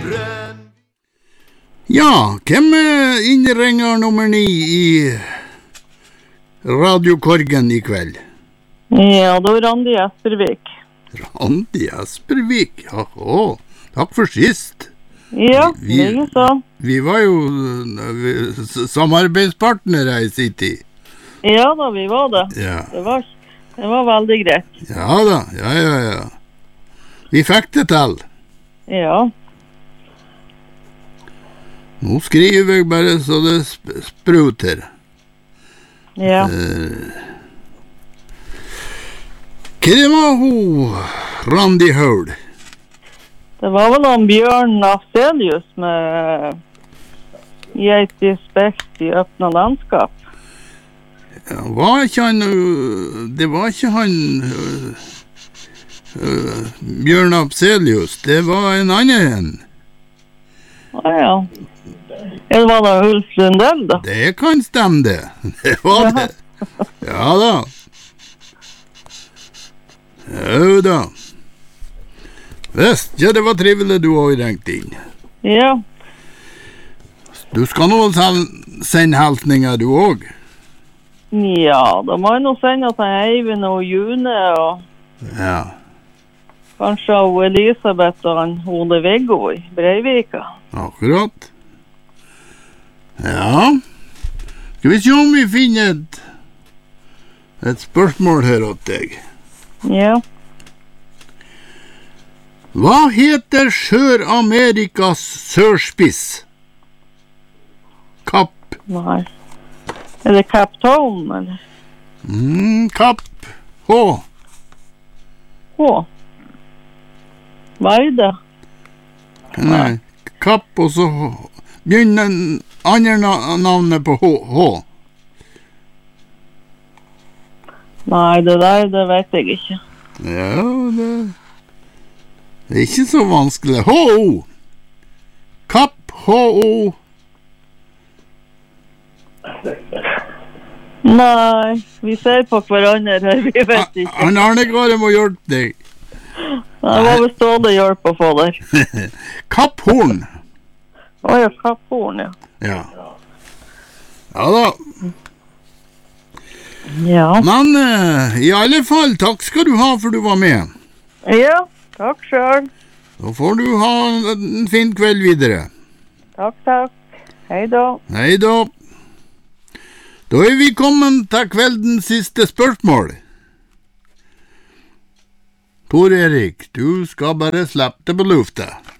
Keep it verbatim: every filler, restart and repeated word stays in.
Ja, hvem er innringer nummer ni i radiokorgen i kveld? Ja, det var Randi Espervik. Randi Espervik, ja, å, takk for sist. Ja, vi, det så. Vi var jo vi, samarbeidspartnere i sin tid. Ja da, vi var det. Ja. Det var, det var veldig greit. Ja da, ja, ja, ja. Vi fikk det til. Ja. Nå skriver jeg bare så det sp spruter. Ja. Eh, hva det var hun, Randi Haul? Det var vel han Bjørn Afzelius med Geit i spekt i åpne landskap. Ja, var ikke han, det var ikke han uh, uh, Bjørn Afzelius, det var en annen en. Ah, ja. Eller var det Ulf Lundell da? Det kan stemme det. Det var det. Ja da. Ja da. Visst, ja det var trivelig du har ringt inn. Ja. Du skal nå sende hilsninger du også? Ja, da må jeg nå sende til Eivind og June og ja. kanskje av Elisabeth og han Ole Viggo i Breivika. Akkurat. Ja. Skal vi se om vi finner et, et spørsmål her åt deg. Ja. Hva heter Sør-Amerikas sørspiss? Kapp. Nei. Er det Cape Town, eller? Mm, Kapp. H. H. Hva er det? Nei. Kapp, og så begynner andre navnet på H. H. Nei, det der, det vet jeg ikke. Ja, det, det er ikke så vanskelig. H O. Kapp, H O. Nei, vi ser på hverandre her, vi vet ikke. Han Arne Gare må hjelpe deg. Nei, hva vil stå det hjelp å få der? Kapphorn. Åja, kapphorn, ja. Ja. Ja da. Ja. Men uh, i alle fall, takk skal du ha for du var med. Ja, takk selv. Da får du ha en fin kveld videre. Takk, takk. Hei da. Hei da. Da er vi kommet til kveldens siste spørsmål. Tor Erik, du skal bare slippe det på lufta.